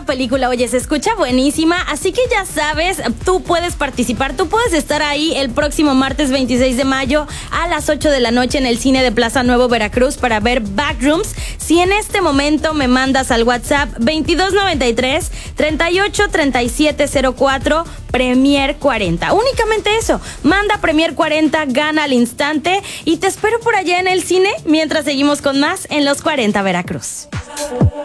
esta película. Oye, se escucha buenísima, así que ya sabes, tú puedes participar, tú puedes estar ahí el próximo martes 26 de mayo a las 8 de la noche en el cine de Plaza Nuevo Veracruz para ver Backrooms. Si en este momento me mandas al WhatsApp 2293 38 37 04 Premier 40. Únicamente eso. Manda Premier 40, gana al instante y te espero por allá en el cine mientras seguimos con más en Los 40 Veracruz.